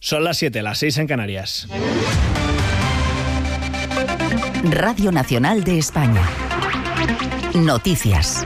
Son las 7, las 6 en Canarias. Radio Nacional de España. Noticias.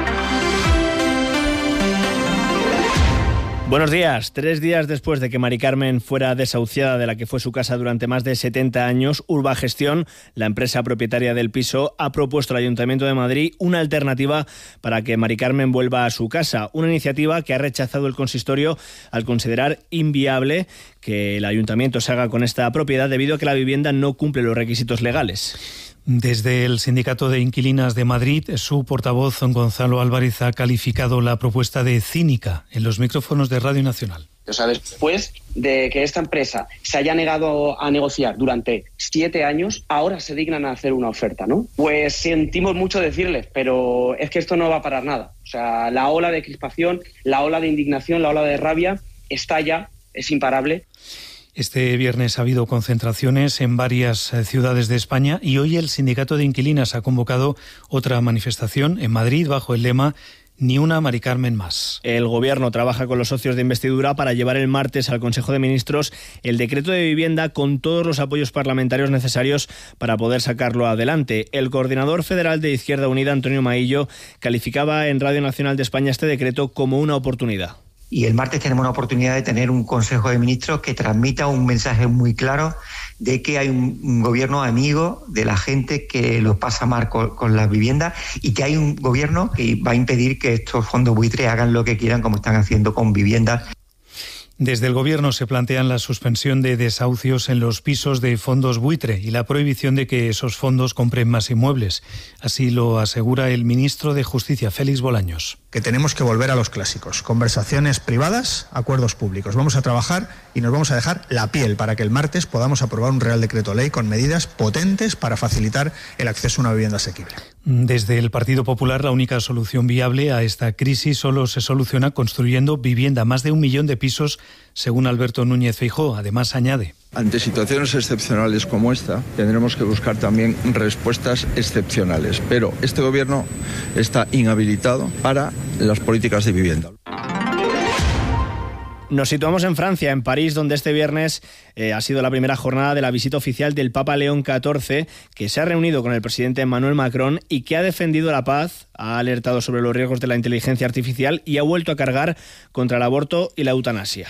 Buenos días. 3 días después de que Mari Carmen fuera desahuciada de la que fue su casa durante más de 70 años, Urbagestión, la empresa propietaria del piso, ha propuesto al Ayuntamiento de Madrid una alternativa para que Mari Carmen vuelva a su casa. Una iniciativa que ha rechazado el consistorio al considerar inviable que el Ayuntamiento se haga con esta propiedad debido a que la vivienda no cumple los requisitos legales. Desde el Sindicato de Inquilinas de Madrid, su portavoz, Gonzalo Álvarez, ha calificado la propuesta de cínica en los micrófonos de Radio Nacional. O sea, después de que esta empresa se haya negado a negociar durante 7 años, ahora se dignan a hacer una oferta, ¿no? Pues sentimos mucho decirles, pero es que esto no va a parar nada. O sea, la ola de crispación, la ola de indignación, la ola de rabia está ya, es imparable. Este viernes ha habido concentraciones en varias ciudades de España y hoy el Sindicato de Inquilinas ha convocado otra manifestación en Madrid bajo el lema Ni una Mari Carmen más. El Gobierno trabaja con los socios de investidura para llevar el martes al Consejo de Ministros el decreto de vivienda con todos los apoyos parlamentarios necesarios para poder sacarlo adelante. El coordinador federal de Izquierda Unida, Antonio Maillo, calificaba en Radio Nacional de España este decreto como una oportunidad. Y el martes tenemos una oportunidad de tener un Consejo de Ministros que transmita un mensaje muy claro de que hay un gobierno amigo de la gente que lo pasa mal con las viviendas y que hay un gobierno que va a impedir que estos fondos buitres hagan lo que quieran como están haciendo con viviendas. Desde el Gobierno se plantean la suspensión de desahucios en los pisos de fondos buitre y la prohibición de que esos fondos compren más inmuebles. Así lo asegura el ministro de Justicia, Félix Bolaños. Que tenemos que volver a los clásicos. Conversaciones privadas, acuerdos públicos. Vamos a trabajar y nos vamos a dejar la piel para que el martes podamos aprobar un Real Decreto Ley con medidas potentes para facilitar el acceso a una vivienda asequible. Desde el Partido Popular, la única solución viable a esta crisis solo se soluciona construyendo vivienda, más de 1 millón de pisos, según Alberto Núñez Feijóo. Además, añade: ante situaciones excepcionales como esta, tendremos que buscar también respuestas excepcionales. Pero este Gobierno está inhabilitado para las políticas de vivienda. Nos situamos en Francia, en París, donde este viernes ha sido la primera jornada de la visita oficial del Papa León XIV, que se ha reunido con el presidente Emmanuel Macron y que ha defendido la paz, ha alertado sobre los riesgos de la inteligencia artificial y ha vuelto a cargar contra el aborto y la eutanasia.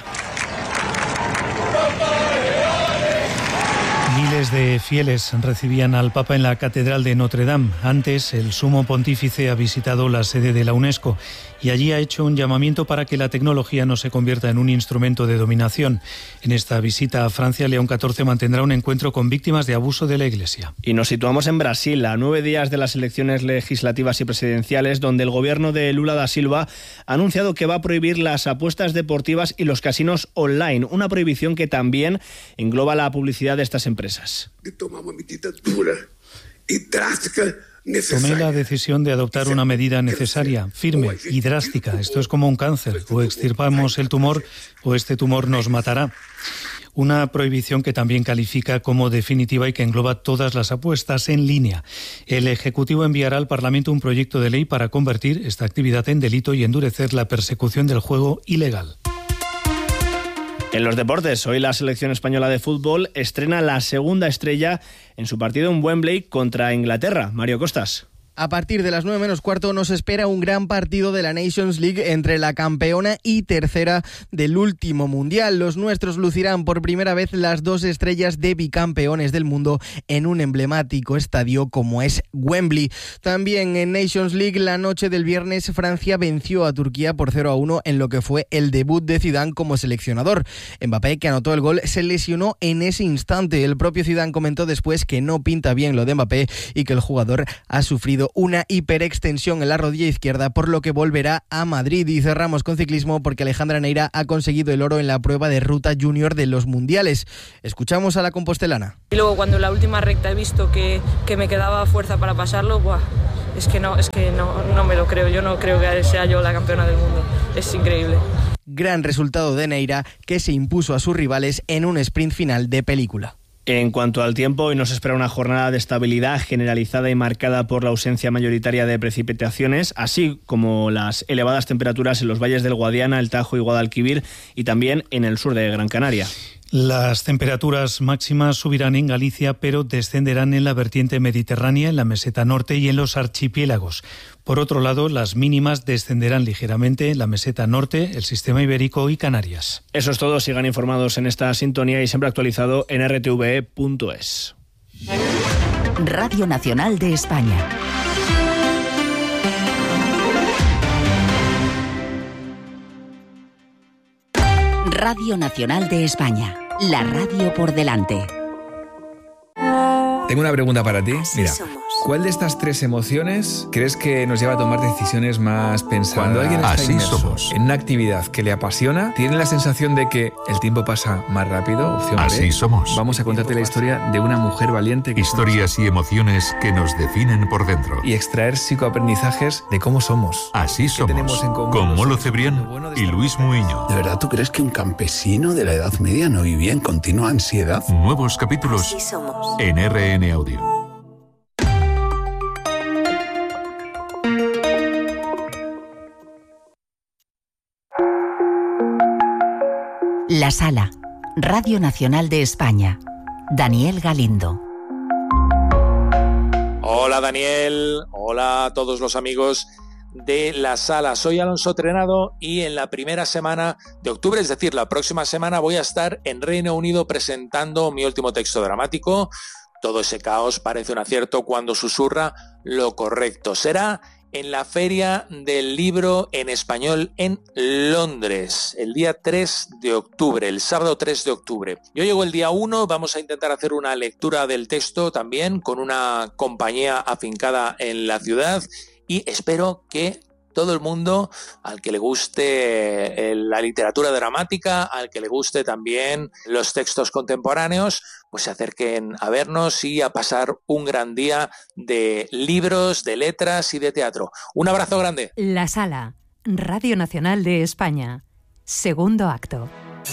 Miles de fieles recibían al Papa en la Catedral de Notre Dame. Antes, el Sumo Pontífice ha visitado la sede de la UNESCO y allí ha hecho un llamamiento para que la tecnología no se convierta en un instrumento de dominación. En esta visita a Francia, León XIV mantendrá un encuentro con víctimas de abuso de la Iglesia. Y nos situamos en Brasil, a 9 días de las elecciones legislativas y presidenciales, donde el gobierno de Lula da Silva ha anunciado que va a prohibir las apuestas deportivas y los casinos online, una prohibición que también engloba la publicidad de estas empresas. De tomar una medida dura y drástica. Tomé la decisión de adoptar una medida necesaria, firme y drástica. Esto es como un cáncer. O extirpamos el tumor o este tumor nos matará. Una prohibición que también califica como definitiva y que engloba todas las apuestas en línea. El Ejecutivo enviará al Parlamento un proyecto de ley para convertir esta actividad en delito y endurecer la persecución del juego ilegal. En los deportes, hoy la selección española de fútbol estrena la segunda estrella en su partido en Wembley contra Inglaterra. Mario Costas. A partir de las 9:45 nos espera un gran partido de la Nations League entre la campeona y tercera del último mundial. Los nuestros lucirán por primera vez las 2 estrellas de bicampeones del mundo en un emblemático estadio como es Wembley. También en Nations League, la noche del viernes, Francia venció a Turquía por 0-1 en lo que fue el debut de Zidane como seleccionador. Mbappé, que anotó el gol, se lesionó en ese instante. El propio Zidane comentó después que no pinta bien lo de Mbappé y que el jugador ha sufrido una hiperextensión en la rodilla izquierda, por lo que volverá a Madrid. Y cerramos con ciclismo porque Alejandra Neira ha conseguido el oro en la prueba de ruta junior de los mundiales. Escuchamos a la compostelana. Y luego cuando en la última recta he visto que me quedaba fuerza para pasarlo, es que no me lo creo. Yo no creo que sea yo la campeona del mundo. Es increíble. Gran resultado de Neira, que se impuso a sus rivales en un sprint final de película. En cuanto al tiempo, hoy nos espera una jornada de estabilidad generalizada y marcada por la ausencia mayoritaria de precipitaciones, así como las elevadas temperaturas en los valles del Guadiana, el Tajo y Guadalquivir, y también en el sur de Gran Canaria. Las temperaturas máximas subirán en Galicia, pero descenderán en la vertiente mediterránea, en la meseta norte y en los archipiélagos. Por otro lado, las mínimas descenderán ligeramente en la meseta norte, el sistema ibérico y Canarias. Eso es todo. Sigan informados en esta sintonía y siempre actualizado en rtve.es. Radio Nacional de España. Radio Nacional de España. La radio por delante. Tengo una pregunta para ti. Mira, ¿cuál de estas tres emociones crees que nos lleva a tomar decisiones más pensadas? Cuando alguien está inmerso en una actividad que le apasiona, ¿tiene la sensación de que el tiempo pasa más rápido? Opción B. Así somos. Vamos a contarte la historia de una mujer valiente. Historias y emociones que nos definen por dentro. Y extraer psicoaprendizajes de cómo somos. Así somos. Con Molo Cebrián y Luis Muiño. ¿De verdad tú crees que un campesino de la Edad Media no vivía en continua ansiedad? Nuevos capítulos en RN Audio. La Sala, Radio Nacional de España. Daniel Galindo. Hola Daniel, hola a todos los amigos de La Sala. Soy Alonso Trenado y en la primera semana de octubre, es decir, la próxima semana, voy a estar en Reino Unido presentando mi último texto dramático. Todo ese caos parece un acierto cuando susurra lo correcto. Será en la Feria del Libro en Español en Londres, el día 3 de octubre, el sábado 3 de octubre. Yo llego el día 1, vamos a intentar hacer una lectura del texto también con una compañía afincada en la ciudad y espero que todo el mundo, al que le guste la literatura dramática, al que le guste también los textos contemporáneos, pues se acerquen a vernos y a pasar un gran día de libros, de letras y de teatro. Un abrazo grande. La Sala, Radio Nacional de España. Segundo acto.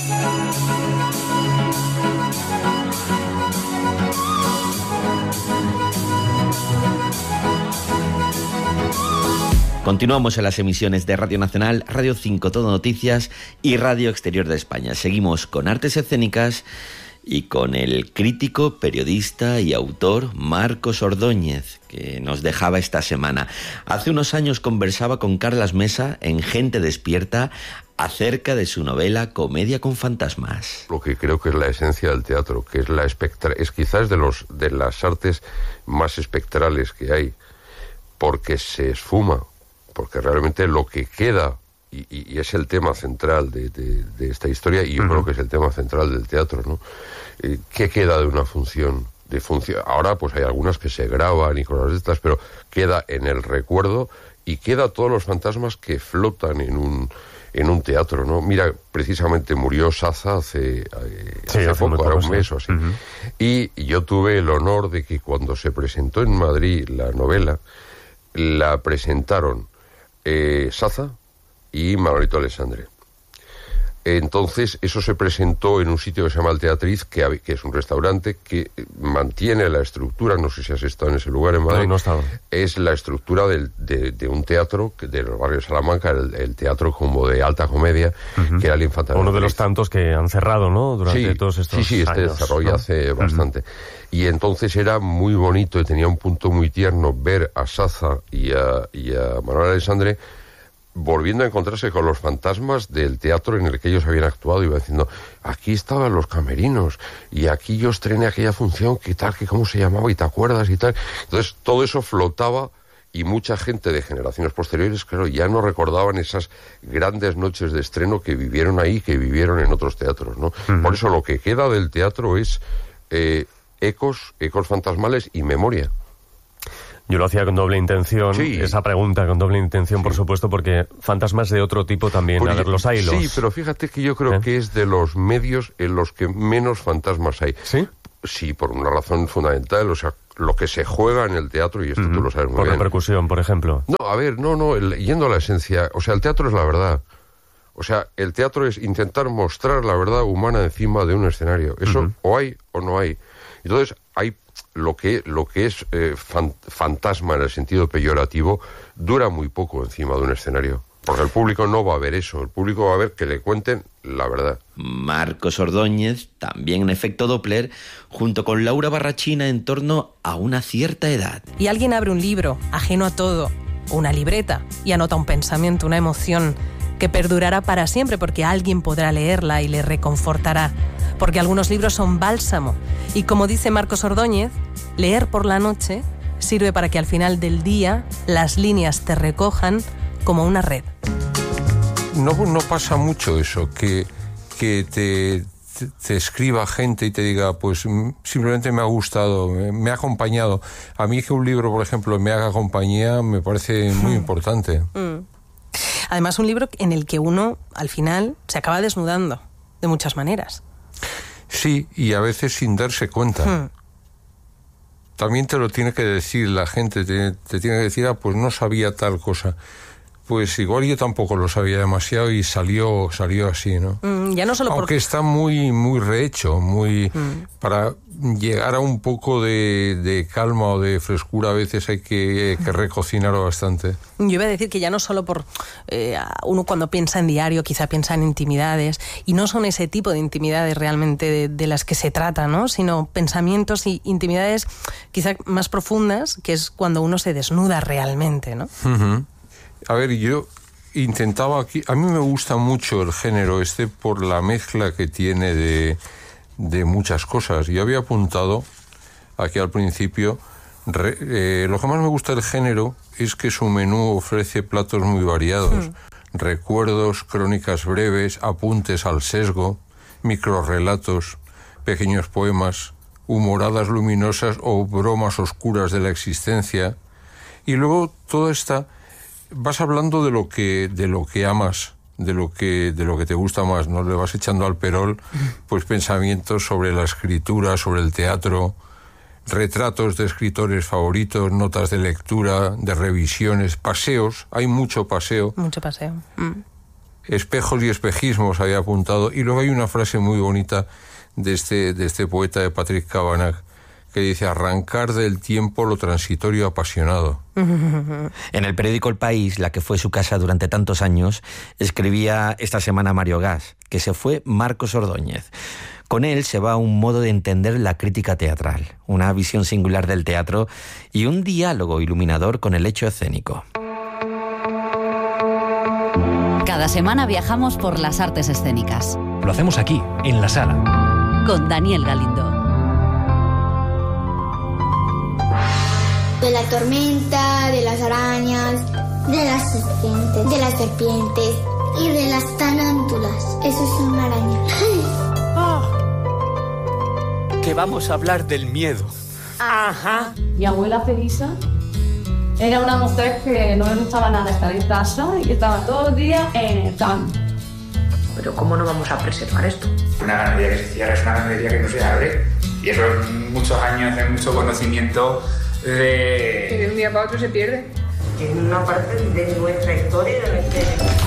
Continuamos en las emisiones de Radio Nacional, Radio 5 Todo Noticias y Radio Exterior de España. Seguimos con artes escénicas y con el crítico, periodista y autor Marcos Ordóñez, que nos dejaba esta semana. Hace unos años conversaba con Carlas Mesa en Gente Despierta acerca de su novela Comedia con fantasmas. Lo que creo que es la esencia del teatro, que es quizás de las artes más espectrales que hay, porque se esfuma, porque realmente lo que queda, y es el tema central de esta historia, y yo creo que es el tema central del teatro, ¿no? ¿Qué queda de una función? Ahora pues hay algunas que se graban y cosas de estas, pero queda en el recuerdo y queda todos los fantasmas que flotan en un teatro, ¿no? Mira, precisamente murió Saza hace poco, ahora un mes o así. Y yo tuve el honor de que cuando se presentó en Madrid la novela, la presentaron Saza y Manolito Alessandre. Entonces eso se presentó en un sitio que se llama El Teatriz, que es un restaurante que mantiene la estructura, no sé si has estado en ese lugar en Madrid. No he estado. Es la estructura de un teatro del barrio de Salamanca, el teatro como de alta comedia, que era el Infanta. Uno de los tantos que han cerrado, ¿no? Durante todos estos años. Sí, cerró ya hace bastante. Y entonces era muy bonito y tenía un punto muy tierno ver a Saza y a Manuel Alessandre volviendo a encontrarse con los fantasmas del teatro en el que ellos habían actuado, y iba diciendo, aquí estaban los camerinos, y aquí yo estrené aquella función, que tal, que cómo se llamaba, y te acuerdas, y tal. Entonces todo eso flotaba, y mucha gente de generaciones posteriores, claro, ya no recordaban esas grandes noches de estreno que vivieron ahí, que vivieron en otros teatros, ¿no? Por eso lo que queda del teatro es ecos fantasmales y memoria. Yo lo hacía con doble intención, esa pregunta con doble intención, por supuesto, porque fantasmas de otro tipo también, a ver, los hay. Sí, pero fíjate que yo creo que es de los medios en los que menos fantasmas hay. ¿Sí? Sí, por una razón fundamental, o sea, lo que se juega en el teatro, y esto tú lo sabes muy bien. Por repercusión, por ejemplo. No, a ver, yendo a la esencia, o sea, el teatro es la verdad. O sea, el teatro es intentar mostrar la verdad humana encima de un escenario. Eso o hay o no hay. Entonces, hay lo que es fantasma en el sentido peyorativo, dura muy poco encima de un escenario. Porque el público no va a ver eso, el público va a ver que le cuenten la verdad. Marcos Ordóñez, también en efecto Doppler, junto con Laura Barrachina en torno a una cierta edad. Y alguien abre un libro, ajeno a todo, o una libreta, y anota un pensamiento, una emoción que perdurará para siempre porque alguien podrá leerla y le reconfortará. Porque algunos libros son bálsamo. Y como dice Marcos Ordóñez, leer por la noche sirve para que al final del día las líneas te recojan como una red. No pasa mucho eso, que te escriba gente y te diga, pues simplemente me ha gustado, me ha acompañado. A mí que un libro, por ejemplo, me haga compañía, me parece muy importante. Además, un libro en el que uno, al final, se acaba desnudando, de muchas maneras. Sí, y a veces sin darse cuenta. También te lo tiene que decir la gente, te tiene que decir, pues no sabía tal cosa. Pues igual yo tampoco lo sabía demasiado y salió así, ¿no? Ya no solo aunque está muy rehecho, para llegar a un poco de calma o de frescura a veces hay que recocinarlo bastante. Yo iba a decir que ya no solo por uno cuando piensa en diario quizá piensa en intimidades, y no son ese tipo de intimidades realmente de las que se trata, ¿no? Sino pensamientos y intimidades quizá más profundas, que es cuando uno se desnuda realmente, ¿no? A ver, yo intentaba aquí... A mí me gusta mucho el género por la mezcla que tiene de muchas cosas. Yo había apuntado aquí al principio... lo que más me gusta del género es que su menú ofrece platos muy variados. Recuerdos, crónicas breves, apuntes al sesgo, microrrelatos, pequeños poemas, humoradas luminosas o bromas oscuras de la existencia. Y luego toda esta... Vas hablando de lo que amas, de lo que te gusta más, ¿no? Le vas echando al perol pues pensamientos sobre la escritura, sobre el teatro, retratos de escritores favoritos, notas de lectura, de revisiones, paseos, hay mucho paseo. Mucho paseo. Espejos y espejismos había apuntado, y luego hay una frase muy bonita de este poeta de Patrick Kavanagh, que dice: arrancar del tiempo lo transitorio apasionado. En el periódico El País, la que fue su casa durante tantos años, escribía esta semana Mario Gas, que se fue Marcos Ordóñez. Con él se va un modo de entender la crítica teatral, una visión singular del teatro y un diálogo iluminador con el hecho escénico. Cada semana viajamos por las artes escénicas. Lo hacemos aquí, en La Sala. Con Daniel Galindo. De la tormenta, de las arañas, de las serpientes y de las tarántulas. Eso es una araña. Que vamos a hablar del miedo. Ajá. Mi abuela Felisa era una mujer que no le gustaba nada estar en casa y que estaba todos los días en el campo. Pero ¿cómo no vamos a preservar esto? Una ganadería que se cierra es una ganadería que no se abre. Y eso es muchos años de mucho conocimiento que de un día para otro se pierde. Es una parte de nuestra historia y de nuestra...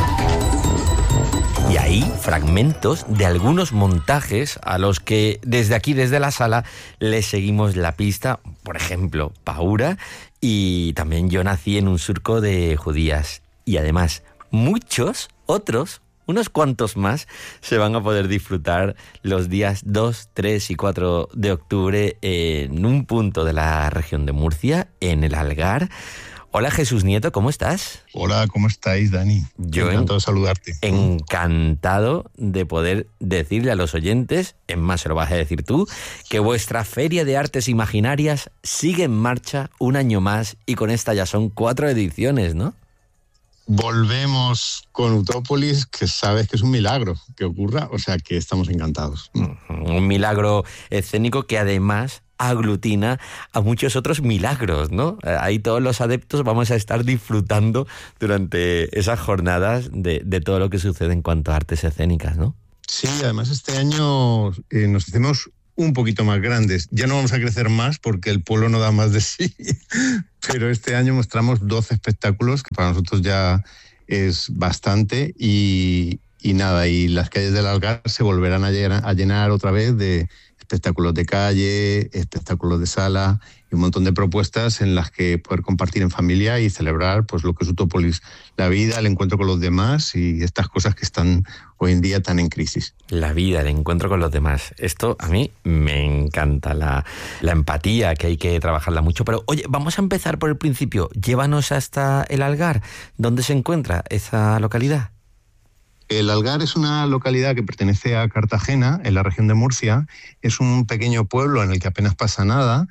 Y ahí fragmentos de algunos montajes a los que desde aquí, desde la sala, les seguimos la pista. Por ejemplo, Paura, y también Yo nací en un surco de judías. Y además, muchos otros, unos cuantos más, se van a poder disfrutar los días 2, 3 y 4 de octubre en un punto de la región de Murcia, en el Algar. Hola Jesús Nieto, ¿cómo estás? Hola, ¿cómo estáis, Dani? Yo encantado de saludarte. Encantado de poder decirle a los oyentes, es más, se lo vas a decir tú, que vuestra Feria de Artes Imaginarias sigue en marcha un año más y con esta ya son 4 ediciones, ¿no? Volvemos con Utrópolis, que sabes que es un milagro que ocurra, o sea que estamos encantados. Un milagro escénico que además aglutina a muchos otros milagros, ¿no? Ahí todos los adeptos vamos a estar disfrutando durante esas jornadas de todo lo que sucede en cuanto a artes escénicas, ¿no? Sí, además este año nos hacemos un poquito más grandes. Ya no vamos a crecer más porque el pueblo no da más de sí, pero este año mostramos 12 espectáculos, que para nosotros ya es bastante, y nada, y las calles del Algar se volverán a llenar otra vez de espectáculos de calle, espectáculos de sala y un montón de propuestas en las que poder compartir en familia y celebrar pues lo que es Utópolis, la vida, el encuentro con los demás y estas cosas que están hoy en día tan en crisis. La vida, el encuentro con los demás. Esto a mí me encanta, la empatía, que hay que trabajarla mucho. Pero oye, vamos a empezar por el principio. Llévanos hasta el Algar. ¿Dónde se encuentra esa localidad? El Algar es una localidad que pertenece a Cartagena, en la región de Murcia. Es un pequeño pueblo en el que apenas pasa nada,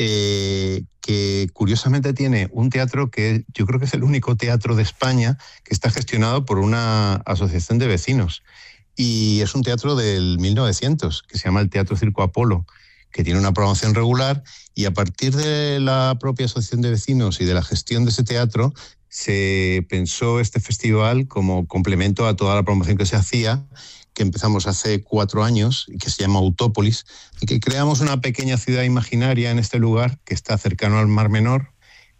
que curiosamente tiene un teatro que yo creo que es el único teatro de España que está gestionado por una asociación de vecinos. Y es un teatro del 1900, que se llama el Teatro Circo Apolo, que tiene una programación regular, y a partir de la propia asociación de vecinos y de la gestión de ese teatro se pensó este festival como complemento a toda la programación que se hacía, que empezamos hace 4 años y que se llama Utópolis, y que creamos una pequeña ciudad imaginaria en este lugar que está cercano al Mar Menor,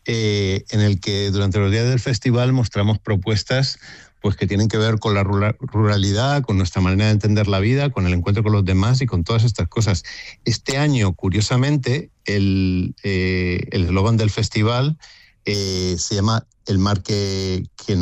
en el que durante los días del festival mostramos propuestas pues que tienen que ver con la ruralidad, con nuestra manera de entender la vida, con el encuentro con los demás y con todas estas cosas. Este año, curiosamente, el eslogan del festival se llama El mar que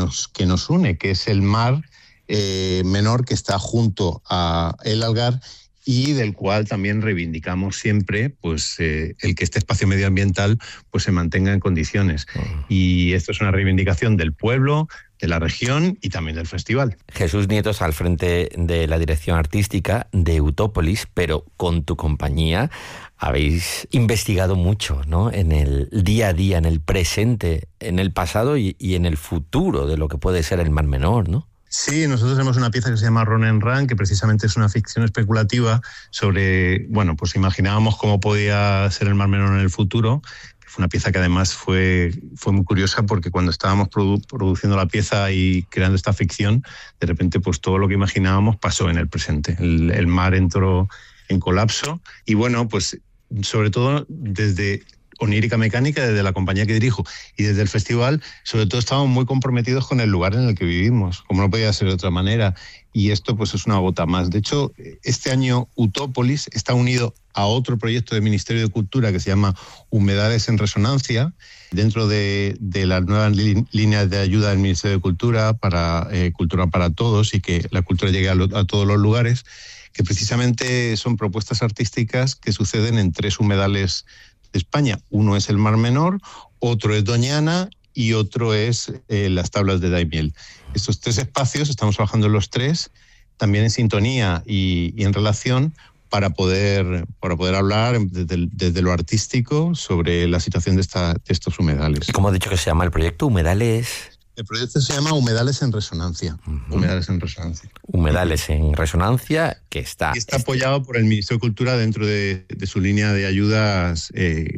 nos une, que es el mar menor que está junto a el Algar y del cual también reivindicamos siempre pues el que este espacio medioambiental pues se mantenga en condiciones. Y esto es una reivindicación del pueblo, de la región y también del festival. Jesús Nietos al frente de la dirección artística de Utópolis, pero con tu compañía habéis investigado mucho, ¿no? En el día a día, en el presente, en el pasado y en el futuro de lo que puede ser el Mar Menor, ¿no? Sí, nosotros tenemos una pieza que se llama Ronen Ran, que precisamente es una ficción especulativa sobre, bueno, pues imaginábamos cómo podía ser el Mar Menor en el futuro. Fue una pieza que además fue muy curiosa porque cuando estábamos produciendo la pieza y creando esta ficción, de repente pues todo lo que imaginábamos pasó en el presente. El mar entró en colapso y bueno, pues sobre todo desde Onírica Mecánica, desde la compañía que dirijo y desde el festival, sobre todo estamos muy comprometidos con el lugar en el que vivimos, como no podía ser de otra manera. Y esto pues es una gota más. De hecho, este año Utópolis está unido a otro proyecto del Ministerio de Cultura que se llama Humedales en Resonancia, dentro de las nuevas líneas de ayuda del Ministerio de Cultura para Cultura para Todos y que la cultura llegue a todos los lugares, que precisamente son propuestas artísticas que suceden en 3 humedales de España. Uno es el Mar Menor, otro es Doñana y otro es las Tablas de Daimiel. Estos 3 espacios, estamos trabajando en los 3, también en sintonía y en relación para poder hablar desde lo artístico sobre la situación de estos humedales. ¿Y cómo has dicho que se llama el proyecto? ¿Humedales? El proyecto se llama Humedales en Resonancia. Humedales en Resonancia. Humedales en Resonancia, que está... Y está apoyado por el Ministerio de Cultura dentro de su línea de ayudas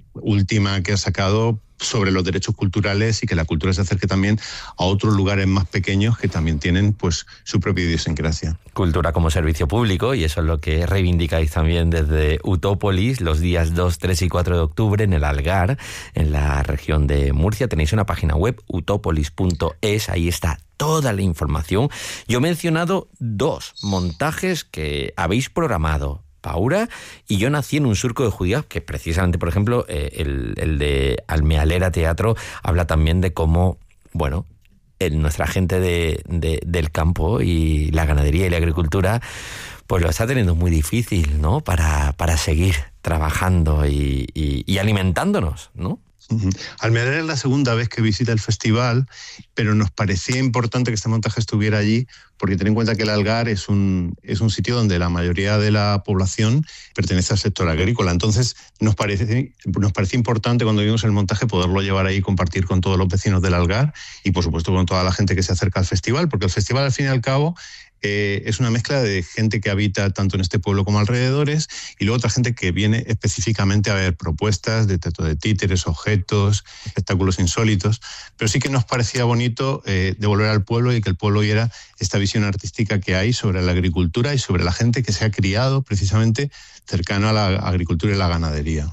última que ha sacado sobre los derechos culturales y que la cultura se acerque también a otros lugares más pequeños que también tienen pues su propia idiosincrasia. Cultura como servicio público, y eso es lo que reivindicáis también desde Utópolis los días 2, 3 y 4 de octubre en el Algar, en la región de Murcia. Tenéis una página web, utópolis.es, ahí está toda la información. Yo he mencionado 2 montajes que habéis programado, Paura y Yo nací en un surco de judías, que precisamente, por ejemplo, el de Almealera Teatro habla también de cómo, bueno, nuestra gente del campo y la ganadería y la agricultura pues lo está teniendo muy difícil, ¿no? Para seguir trabajando y alimentándonos, ¿no? Almealera es la segunda vez que visita el festival, pero nos parecía importante que este montaje estuviera allí porque ten en cuenta que el Algar es un sitio donde la mayoría de la población pertenece al sector agrícola. Entonces nos parece importante cuando vimos el montaje poderlo llevar ahí y compartir con todos los vecinos del Algar y por supuesto con toda la gente que se acerca al festival, porque el festival al fin y al cabo es una mezcla de gente que habita tanto en este pueblo como alrededores y luego otra gente que viene específicamente a ver propuestas de teatro de títeres, objetos, espectáculos insólitos, pero sí que nos parecía bonito devolver al pueblo y que el pueblo viera esta visión artística que hay sobre la agricultura y sobre la gente que se ha criado precisamente cercano a la agricultura y la ganadería.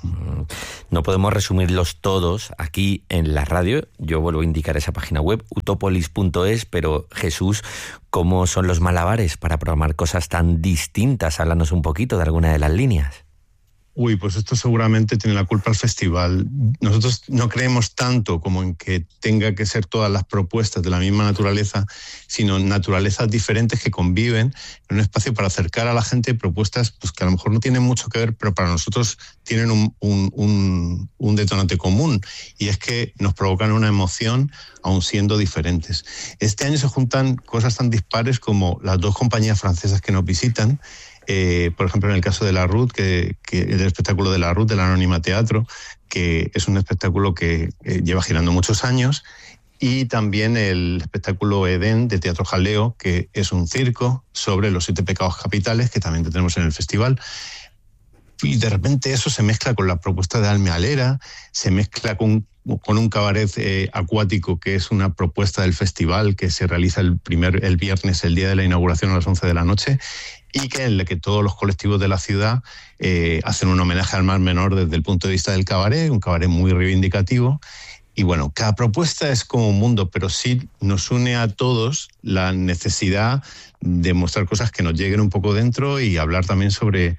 No podemos resumirlos todos aquí en la radio. Yo vuelvo a indicar esa página web, utópolis.es, pero Jesús, ¿cómo son los malabares para programar cosas tan distintas? Háblanos un poquito de alguna de las líneas. Uy, pues esto seguramente tiene la culpa el festival. Nosotros no creemos tanto como en que tenga que ser todas las propuestas de la misma naturaleza, sino naturalezas diferentes que conviven en un espacio para acercar a la gente propuestas pues, que a lo mejor no tienen mucho que ver, pero para nosotros tienen un detonante común, y es que nos provocan una emoción aun siendo diferentes. Este año se juntan cosas tan dispares como las dos compañías francesas que nos visitan. Por ejemplo, en el caso de La Ruth, que el espectáculo de La Ruth, del Anónima Teatro, que es un espectáculo que lleva girando muchos años, y también el espectáculo Edén de Teatro Jaleo, que es un circo sobre los 7 pecados capitales, que también tenemos en el festival. Y de repente eso se mezcla con la propuesta de Alme Alera, se mezcla con un cabaret acuático, que es una propuesta del festival que se realiza el viernes, el día de la inauguración, a las 11 de la noche, y en la que todos los colectivos de la ciudad hacen un homenaje al Mar Menor desde el punto de vista del cabaret, un cabaret muy reivindicativo. Y bueno, cada propuesta es como un mundo, pero sí nos une a todos la necesidad de mostrar cosas que nos lleguen un poco dentro y hablar también sobre,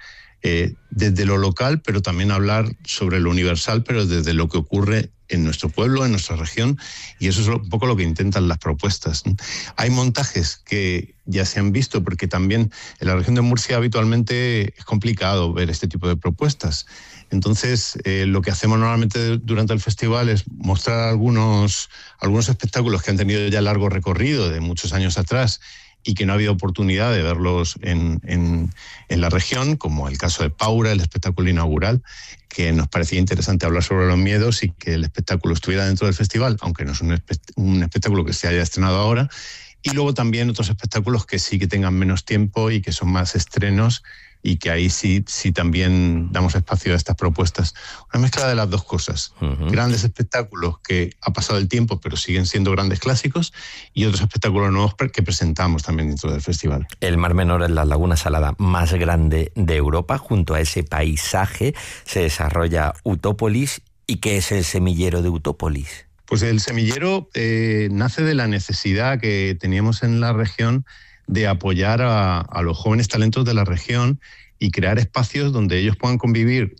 desde lo local, pero también hablar sobre lo universal, pero desde lo que ocurre en nuestro pueblo, en nuestra región, y eso es un poco lo que intentan las propuestas. Hay montajes que ya se han visto, porque también en la región de Murcia habitualmente es complicado ver este tipo de propuestas. Entonces, lo que hacemos normalmente durante el festival es mostrar algunos espectáculos que han tenido ya largo recorrido de muchos años atrás y que no ha habido oportunidad de verlos en la región, como el caso de Paura, el espectáculo inaugural, que nos parecía interesante hablar sobre los miedos y que el espectáculo estuviera dentro del festival, aunque no es un espectáculo que se haya estrenado ahora. Y luego también otros espectáculos que sí que tengan menos tiempo y que son más estrenos, y que ahí sí también damos espacio a estas propuestas. Una mezcla de las dos cosas. Uh-huh. Grandes espectáculos que ha pasado el tiempo pero siguen siendo grandes clásicos, y otros espectáculos nuevos que presentamos también dentro del festival. El Mar Menor es la laguna salada más grande de Europa. Junto a ese paisaje se desarrolla Utópolis. ¿Y qué es el semillero de Utópolis? Pues el semillero nace de la necesidad que teníamos en la región de apoyar a los jóvenes talentos de la región y crear espacios donde ellos puedan convivir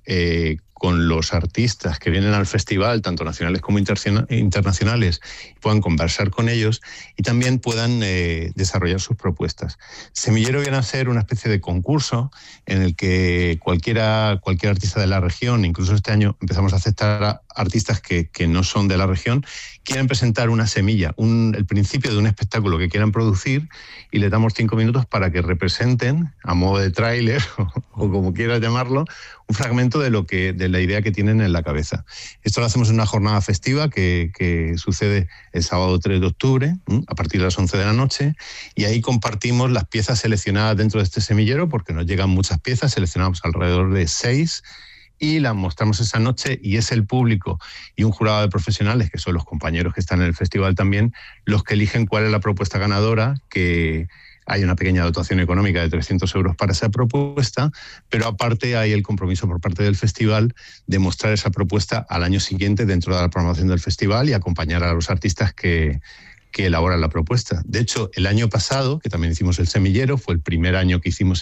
con los artistas que vienen al festival, tanto nacionales como internacionales, puedan conversar con ellos y también puedan desarrollar sus propuestas. Semillero viene a ser una especie de concurso en el que cualquier artista de la región, incluso este año empezamos a aceptar a artistas que no son de la región, quieren presentar una semilla, el principio de un espectáculo que quieran producir, y les damos 5 minutos para que representen, a modo de tráiler o como quieras llamarlo, un fragmento de la idea que tienen en la cabeza. Esto lo hacemos en una jornada festiva que sucede el sábado 3 de octubre, a partir de las 11 de la noche, y ahí compartimos las piezas seleccionadas dentro de este semillero, porque nos llegan muchas piezas, seleccionamos alrededor de 6, y las mostramos esa noche, y es el público y un jurado de profesionales, que son los compañeros que están en el festival también, los que eligen cuál es la propuesta ganadora, que hay una pequeña dotación económica de 300 euros para esa propuesta, pero aparte hay el compromiso por parte del festival de mostrar esa propuesta al año siguiente dentro de la programación del festival y acompañar a los artistas que elaboran la propuesta. De hecho, el año pasado, que también hicimos el semillero, fue el primer año que hicimos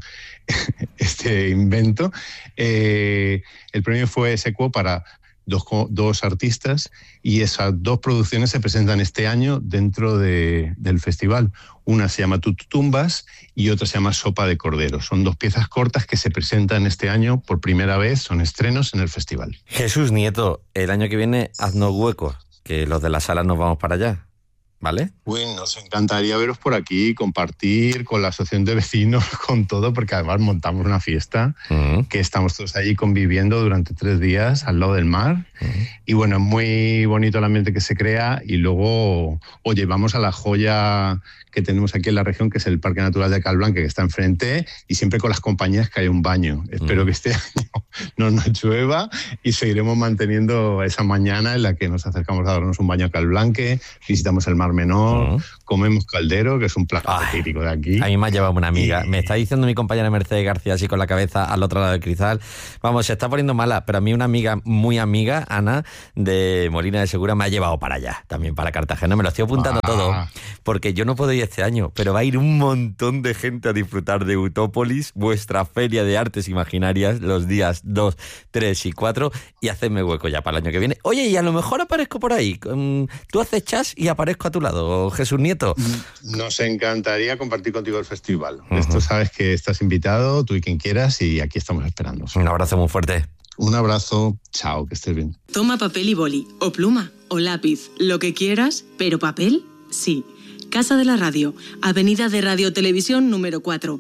este invento, el premio fue secuo para dos artistas, y esas 2 producciones se presentan este año dentro del festival. Una se llama Tututumbas y otra se llama Sopa de Cordero. Son 2 piezas cortas que se presentan este año por primera vez, son estrenos en el festival. Jesús Nieto, el año que viene haznos hueco, que los de la sala nos vamos para allá, ¿vale? Uy, nos encantaría veros por aquí, compartir con la asociación de vecinos, con todo, porque además montamos una fiesta que estamos todos allí conviviendo durante 3 días al lado del mar. Y bueno, es muy bonito el ambiente que se crea, y luego, oye, vamos a la joya que tenemos aquí en la región, que es el Parque Natural de Calblanque, que está enfrente, y siempre con las compañías que hay un baño. Espero que este año no nos llueva y seguiremos manteniendo esa mañana en la que nos acercamos a darnos un baño a Calblanque, visitamos el mar Mar Menor, comemos caldero, que es un plato típico de aquí. A mí me ha llevado una amiga. Me está diciendo mi compañera Mercedes García, así con la cabeza al otro lado del cristal. Vamos, se está poniendo mala, pero a mí una amiga, muy amiga, Ana, de Molina de Segura, me ha llevado para allá, también para Cartagena. Me lo estoy apuntando todo, porque yo no puedo ir este año, pero va a ir un montón de gente a disfrutar de Utópolis, vuestra feria de artes imaginarias, los días 2, 3 y 4, y hacedme hueco ya para el año que viene. Oye, y a lo mejor aparezco por ahí. Tú haces chas y aparezco a tu lado, Jesús Nieto. Nos encantaría compartir contigo el festival. Esto sabes que estás invitado, tú y quien quieras, y aquí estamos esperando. Un abrazo muy fuerte. Un abrazo, chao, que estés bien. Toma papel y boli, o pluma, o lápiz, lo que quieras, pero papel, sí. Casa de la Radio, Avenida de Radio Televisión número 4,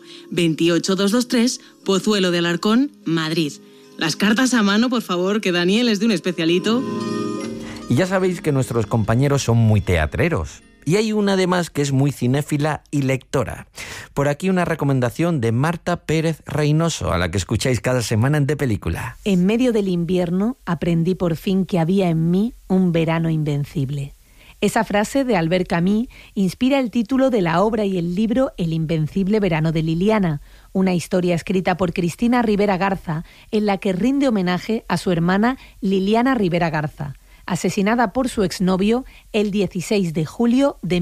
28223, Pozuelo de Alarcón, Madrid. Las cartas a mano, por favor, que Daniel es de un especialito. Y ya sabéis que nuestros compañeros son muy teatreros. Y hay una además que es muy cinéfila y lectora. Por aquí una recomendación de Marta Pérez Reynoso, a la que escucháis cada semana en De Película. En medio del invierno aprendí por fin que había en mí un verano invencible. Esa frase de Albert Camus inspira el título de la obra y el libro El invencible verano de Liliana, una historia escrita por Cristina Rivera Garza, en la que rinde homenaje a su hermana Liliana Rivera Garza, asesinada por su exnovio el 16 de julio de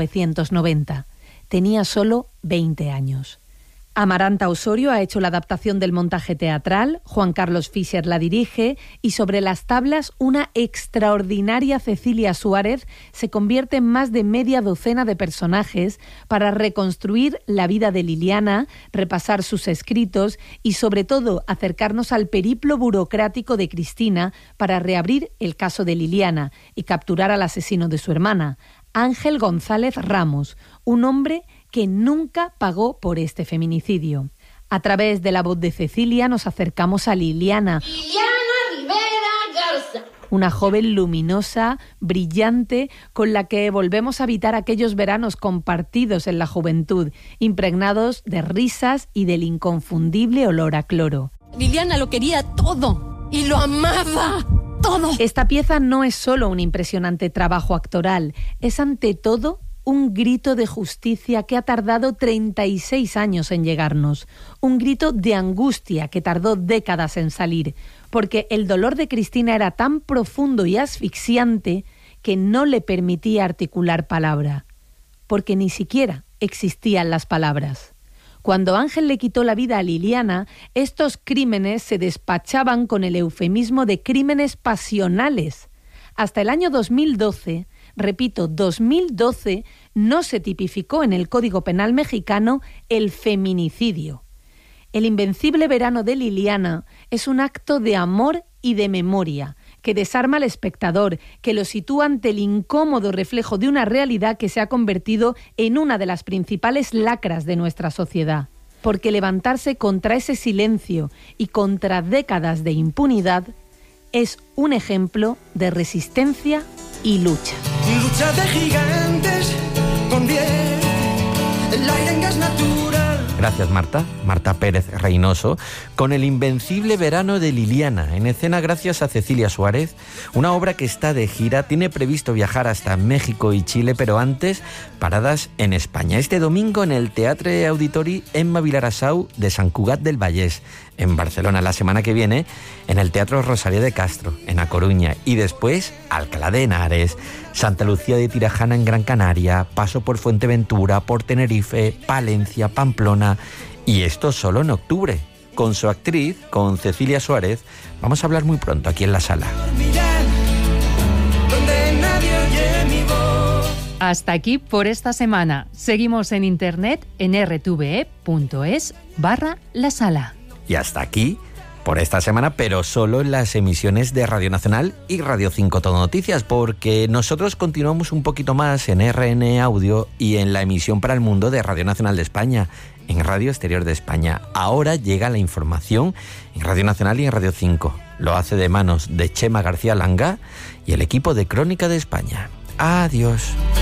1990. Tenía solo 20 años. Amaranta Osorio ha hecho la adaptación del montaje teatral, Juan Carlos Fischer la dirige y sobre las tablas una extraordinaria Cecilia Suárez se convierte en más de media docena de personajes para reconstruir la vida de Liliana, repasar sus escritos y sobre todo acercarnos al periplo burocrático de Cristina para reabrir el caso de Liliana y capturar al asesino de su hermana, Ángel González Ramos, un hombre que nunca pagó por este feminicidio. A través de la voz de Cecilia nos acercamos a Liliana. Liliana Rivera Garza. Una joven luminosa, brillante, con la que volvemos a habitar aquellos veranos compartidos en la juventud, impregnados de risas y del inconfundible olor a cloro. Liliana lo quería todo y lo amaba todo. Esta pieza no es solo un impresionante trabajo actoral, es ante todo un grito de justicia que ha tardado 36 años en llegarnos, un grito de angustia que tardó décadas en salir, porque el dolor de Cristina era tan profundo y asfixiante que no le permitía articular palabra, porque ni siquiera existían las palabras. Cuando Ángel le quitó la vida a Liliana, estos crímenes se despachaban con el eufemismo de crímenes pasionales. Hasta el año 2012, repito, 2012, no se tipificó en el Código Penal mexicano el feminicidio. El invencible verano de Liliana es un acto de amor y de memoria, que desarma al espectador, que lo sitúa ante el incómodo reflejo de una realidad que se ha convertido en una de las principales lacras de nuestra sociedad. Porque levantarse contra ese silencio y contra décadas de impunidad es un ejemplo de resistencia y lucha. Lucha de gigantes convierte el aire en gas natural. Gracias, Marta. Marta Pérez Reynoso, con El invencible verano de Liliana, en escena gracias a Cecilia Suárez, una obra que está de gira, tiene previsto viajar hasta México y Chile, pero antes paradas en España. Este domingo en el Teatre Auditori Emma Vilarasau de Sant Cugat del Vallès, en Barcelona. La semana que viene en el Teatro Rosalía de Castro, en A Coruña, y después Alcalá de Henares, Santa Lucía de Tirajana en Gran Canaria, paso por Fuerteventura, por Tenerife, Palencia, Pamplona, y esto solo en octubre. Con su actriz, con Cecilia Suárez, vamos a hablar muy pronto aquí en la sala. Hasta aquí por esta semana. Seguimos en internet en rtve.es/la sala. Y hasta aquí por esta semana, pero solo en las emisiones de Radio Nacional y Radio 5 Todo Noticias, porque nosotros continuamos un poquito más en RN Audio y en la emisión para el mundo de Radio Nacional de España, en Radio Exterior de España. Ahora llega la información en Radio Nacional y en Radio 5. Lo hace de manos de Chema García Langa y el equipo de Crónica de España. Adiós.